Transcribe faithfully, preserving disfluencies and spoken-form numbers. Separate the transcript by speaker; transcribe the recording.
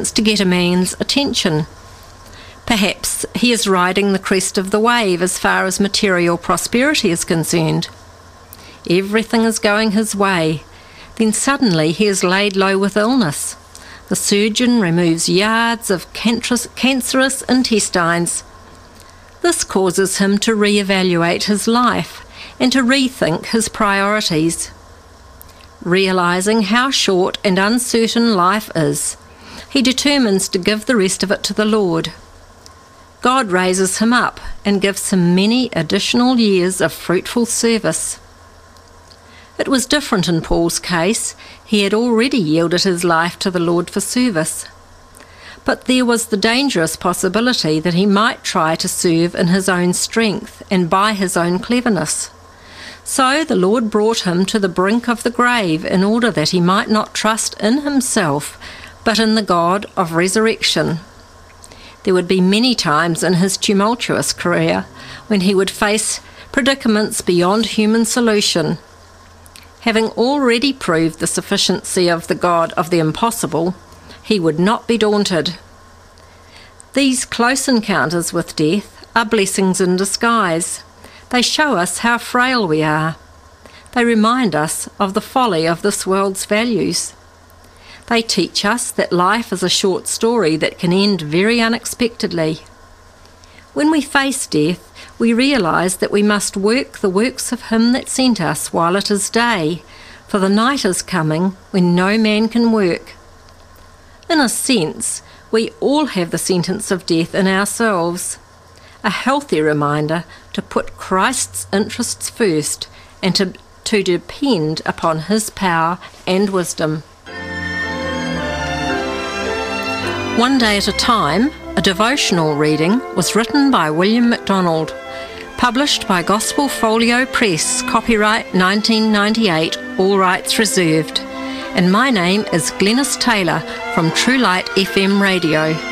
Speaker 1: to get a man's attention. Perhaps he is riding the crest of the wave as far as material prosperity is concerned. Everything is going his way. Then suddenly he is laid low with illness. The surgeon removes yards of cancerous intestines. This causes him to re-evaluate his life and to rethink his priorities. Realising how short and uncertain life is, he determines to give the rest of it to the Lord. God raises him up and gives him many additional years of fruitful service. It was different in Paul's case. He had already yielded his life to the Lord for service. But there was the dangerous possibility that he might try to serve in his own strength and by his own cleverness. So the Lord brought him to the brink of the grave in order that he might not trust in himself, but in the God of resurrection. There would be many times in his tumultuous career when he would face predicaments beyond human solution. Having already proved the sufficiency of the God of the impossible, he would not be daunted. These close encounters with death are blessings in disguise. They show us how frail we are. They remind us of the folly of this world's values. They teach us that life is a short story that can end very unexpectedly. When we face death, we realise that we must work the works of him that sent us while it is day, for the night is coming when no man can work. In a sense, we all have the sentence of death in ourselves, a healthy reminder to put Christ's interests first and to, to depend upon his power and wisdom. One Day at a Time, a devotional reading, was written by William MacDonald, published by Gospel Folio Press, copyright nineteen ninety-eight, all rights reserved. And my name is Glenys Taylor from True Light F M Radio.